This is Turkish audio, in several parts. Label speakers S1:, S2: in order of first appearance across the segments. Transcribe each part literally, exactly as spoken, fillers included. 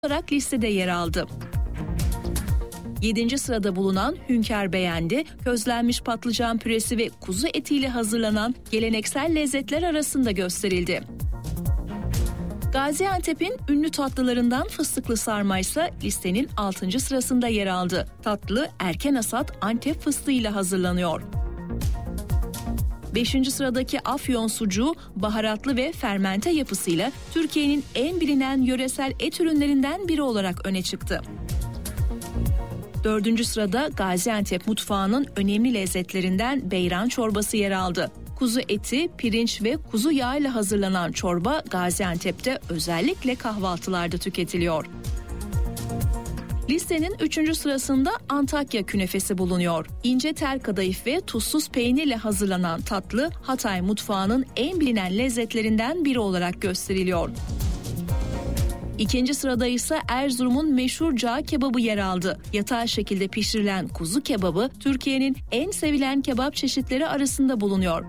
S1: olarak listede yer aldı. yedinci sırada bulunan Hünkar Beğendi, közlenmiş patlıcan püresi ve kuzu etiyle hazırlanan geleneksel lezzetler arasında gösterildi. Gaziantep'in ünlü tatlılarından fıstıklı sarma ise listenin altıncı sırasında yer aldı. Tatlı erken hasat Antep fıstığıyla hazırlanıyor. beşinci sıradaki Afyon sucuğu baharatlı ve fermente yapısıyla Türkiye'nin en bilinen yöresel et ürünlerinden biri olarak öne çıktı. dördüncü sırada Gaziantep mutfağının önemli lezzetlerinden beyran çorbası yer aldı. Kuzu eti, pirinç ve kuzu yağı ile hazırlanan çorba Gaziantep'te özellikle kahvaltılarda tüketiliyor. Listenin üçüncü sırasında Antakya künefesi bulunuyor. İnce tel kadayıf ve tuzsuz peynirle hazırlanan tatlı Hatay mutfağının en bilinen lezzetlerinden biri olarak gösteriliyor. İkinci sırada ise Erzurum'un meşhur cağ kebabı yer aldı. Yatay şekilde pişirilen kuzu kebabı Türkiye'nin en sevilen kebap çeşitleri arasında bulunuyor.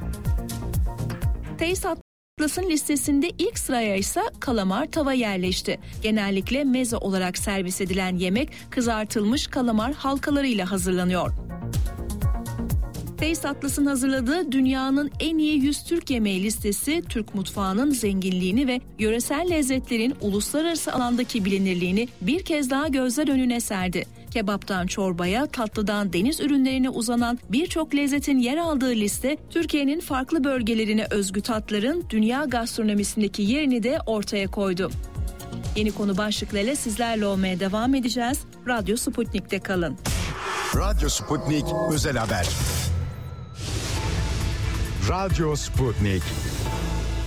S1: Taste Atlas'ın listesinde ilk sıraya ise kalamar tava yerleşti. Genellikle meze olarak servis edilen yemek kızartılmış kalamar halkalarıyla hazırlanıyor. Taste Atlas'ın hazırladığı dünyanın en iyi yüz Türk yemeği listesi Türk mutfağının zenginliğini ve yöresel lezzetlerin uluslararası alandaki bilinirliğini bir kez daha gözler önüne serdi. Kebaptan çorbaya, tatlıdan deniz ürünlerine uzanan birçok lezzetin yer aldığı liste, Türkiye'nin farklı bölgelerine özgü tatların dünya gastronomisindeki yerini de ortaya koydu. Yeni konu başlıklarıyla sizlerle olmaya devam edeceğiz. Radyo Sputnik'te kalın.
S2: Radyo Sputnik Özel Haber. Radyo Sputnik.